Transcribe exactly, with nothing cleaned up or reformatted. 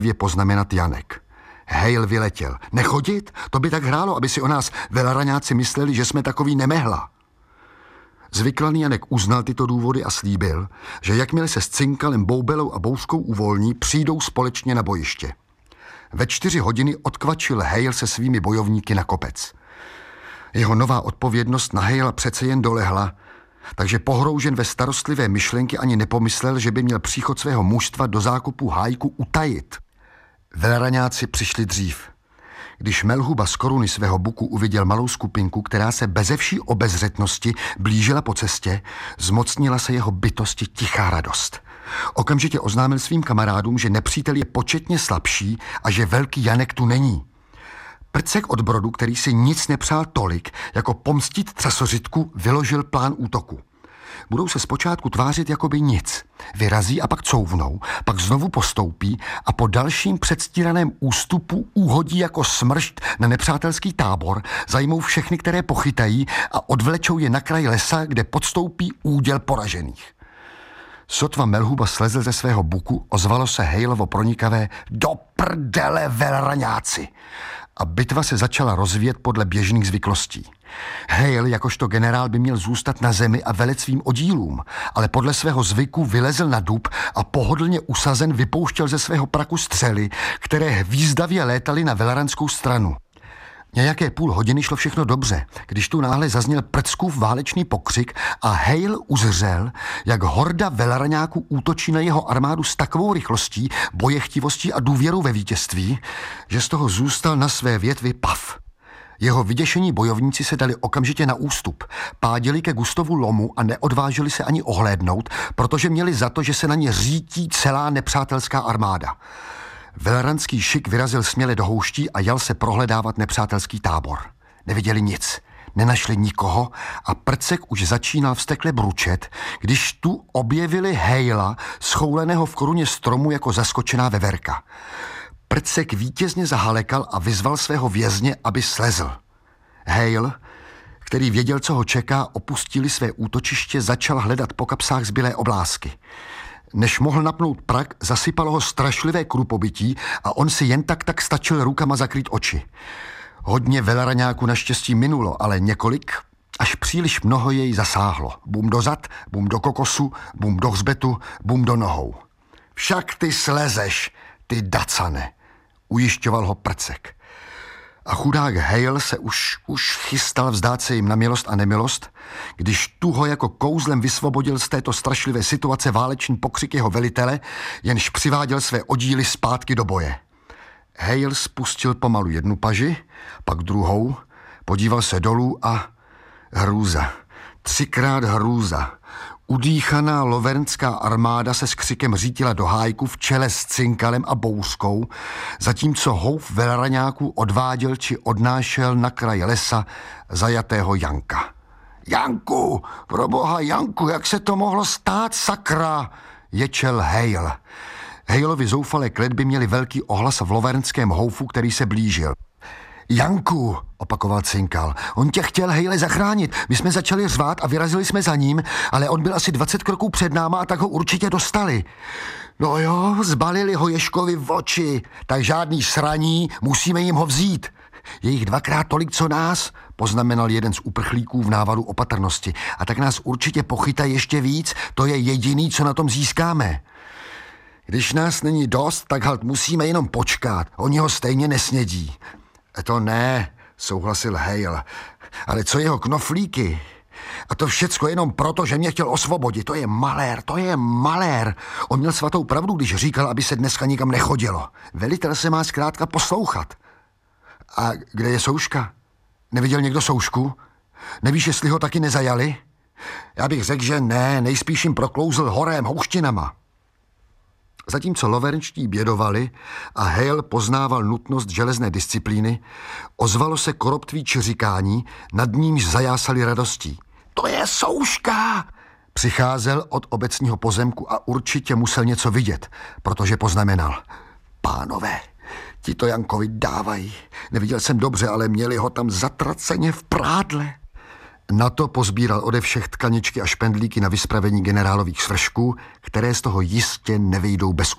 poznamenat Janek. Hale vyletěl. Nechodit? To by tak hrálo, aby si o nás velaraňáci mysleli, že jsme takový nemehla. Zvyklaný Janek uznal tyto důvody a slíbil, že jakmile se s Cinkalem, Boubelou a Bouskou uvolní, přijdou společně na bojiště. Ve čtyři hodiny odkvačil Hale se svými bojovníky na kopec. Jeho nová odpovědnost na Halea přece jen dolehla, takže pohroužen ve starostlivé myšlenky ani nepomyslel, že by měl příchod svého mužstva do zákupu hájku utajit. Velaraňáci přišli dřív. Když Melhuba z koruny svého buku uviděl malou skupinku, která se beze vší obezřetnosti blížila po cestě, zmocnila se jeho bytosti tichá radost. Okamžitě oznámil svým kamarádům, že nepřítel je početně slabší a že velký Janek tu není. Prcek od Brodu, který si nic nepřál tolik, jako pomstit třasořitku, vyložil plán útoku. Budou se zpočátku tvářit jakoby nic. Vyrazí a pak couvnou, pak znovu postoupí a po dalším předstíraném ústupu úhodí jako smršť na nepřátelský tábor, zajmou všechny, které pochytají a odvlečou je na kraj lesa, kde podstoupí úděl poražených. Sotva Melhuba slezl ze svého buku, ozvalo se Haleovo pronikavé do prdele velraňáci. A bitva se začala rozvíjet podle běžných zvyklostí. Hale, jakožto generál, by měl zůstat na zemi a velet svým oddílům, ale podle svého zvyku vylezl na dub a pohodlně usazen vypouštěl ze svého praku střely, které hvízdavě létaly na velaranskou stranu. Nějaké půl hodiny šlo všechno dobře, když tu náhle zazněl Prckův válečný pokřik a Hale uzřel, jak horda velaraňáků útočí na jeho armádu s takovou rychlostí, bojechtivostí a důvěrou ve vítězství, že z toho zůstal na své větvi pav. Jeho vyděšení bojovníci se dali okamžitě na ústup, páděli ke Gustovu lomu a neodvážili se ani ohlédnout, protože měli za to, že se na ně řítí celá nepřátelská armáda. Velaranský šik vyrazil směle do houští a jal se prohledávat nepřátelský tábor. Neviděli nic, nenašli nikoho a Prcek už začínal vztekle bručet, když tu objevili Halea, schouleného v koruně stromu jako zaskočená veverka. Prcek vítězně zahalekal a vyzval svého vězně, aby slezl. Hale, který věděl, co ho čeká, opustili své útočiště, začal hledat po kapsách zbylé oblásky. Než mohl napnout prak, zasypalo ho strašlivé krupobytí a on si jen tak tak stačil rukama zakrýt oči. Hodně velaraňáků naštěstí minulo, ale několik, až příliš mnoho jej zasáhlo. Bum do zad, bum do kokosu, bum do hřbetu, bum do nohou. Však ty slezeš, ty dacane, ujišťoval ho Prcek. A chudák Hale se už, už chystal vzdát se jim na milost a nemilost, když tu ho jako kouzlem vysvobodil z této strašlivé situace válečný pokřik jeho velitele, jenž přiváděl své oddíly zpátky do boje. Hale spustil pomalu jednu paži, pak druhou, podíval se dolů a hrůza. Třikrát hrůza. Udýchaná lovernská armáda se s křikem řítila do hájku v čele s Cinkalem a Bouskou, zatímco houf velaraňáků odváděl či odnášel na kraj lesa zajatého Janka. Janku, proboha Janku, jak se to mohlo stát, sakra, ječel Hale. Haleovi zoufalé kletby měly velký ohlas v lovernském houfu, který se blížil. Janku, opakoval Cinkal, on tě chtěl Hale zachránit. My jsme začali řvát a vyrazili jsme za ním, ale on byl asi dvacet kroků před náma a tak ho určitě dostali. No jo, zbalili ho Ježkovi v oči, tak žádný sraní, musíme jim ho vzít. Je jich dvakrát tolik, co nás, poznamenal jeden z uprchlíků v návadu opatrnosti. A tak nás určitě pochytají ještě víc, to je jediný, co na tom získáme. Když nás není dost, tak halt musíme jenom počkat, oni ho stejně nesnědí. To ne, souhlasil Hale, ale co jeho knoflíky? A to všecko jenom proto, že mě chtěl osvobodit. To je malér, to je malér. On měl svatou pravdu, když říkal, aby se dneska nikam nechodilo. Velitel se má zkrátka poslouchat. A kde je Souška? Neviděl někdo Soušku? Nevíš, jestli ho taky nezajali? Já bych řekl, že ne, nejspíš jim proklouzl horem, houštinama. Zatímco lovernští bědovali a Hale poznával nutnost železné disciplíny, ozvalo se koroptví čiřikání, nad nímž zajásali radostí. To je Souška! Přicházel od obecního pozemku a určitě musel něco vidět, protože poznamenal. Pánové, ti to Jankovi dávají. Neviděl jsem dobře, ale měli ho tam zatraceně v prádle. Na to pozbíral ode všech tkaničky a špendlíky na vyspravení generálových svršků, které z toho jistě nevyjdou bez